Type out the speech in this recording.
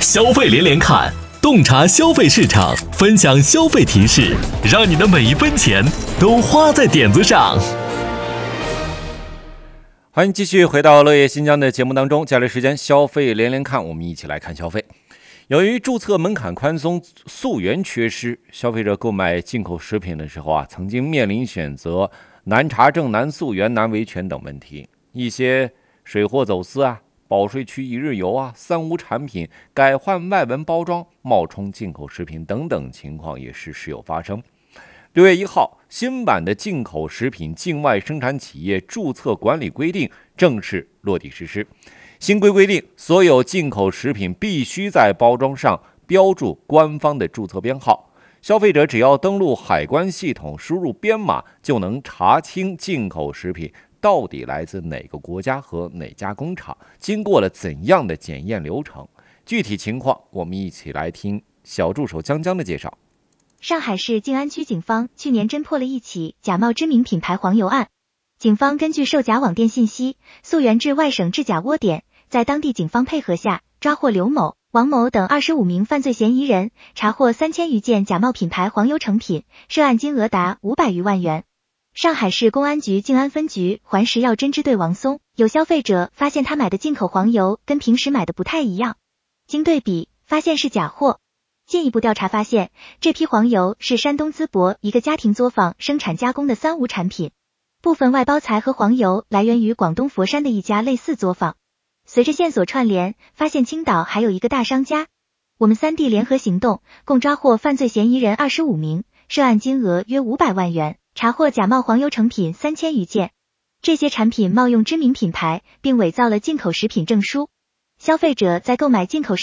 消费连连看，洞察消费市场，分享消费提示，让你的每一分钱都花在点子上。 欢迎继续回到乐业新疆的节目当中，接下来时间消费连连看，我们一起来看消费。由于注册门槛宽松，溯源缺失，消费者购买进口食品的时候曾经面临选择难查证、难溯源、难维权等问题。一些水货走私保税区一日游三无产品改换外文包装、冒充进口食品等等情况也是时有发生。6月1号，新版的进口食品境外生产企业注册管理规定正式落地实施。新规定，所有进口食品必须在包装上标注官方的注册编号，消费者只要登录海关系统，输入编码，就能查清进口食品到底来自哪个国家和哪家工厂，经过了怎样的检验流程。具体情况，我们一起来听小助手江江的介绍。 上海市静安区警方去年侦破了一起假冒知名品牌黄油案。警方根据售假网店信息，溯源至外省制假窝点，在当地警方配合下，抓获刘某、王某等25名犯罪嫌疑人，查获3000余件假冒品牌黄油成品，涉案金额达500余万元。上海市公安局静安分局环食药侦支队王松，有消费者发现他买的进口黄油跟平时买的不太一样，经对比，发现是假货。进一步调查发现，这批黄油是山东淄博一个家庭作坊生产加工的三无产品，部分外包材和黄油来源于广东佛山的一家类似作坊。随着线索串联，发现青岛还有一个大商家。我们3地联合行动，共抓获犯罪嫌疑人25名，涉案金额约500万元，查获假冒黄油成品3000余件。这些产品冒用知名品牌，并伪造了进口食品证书。消费者在购买进口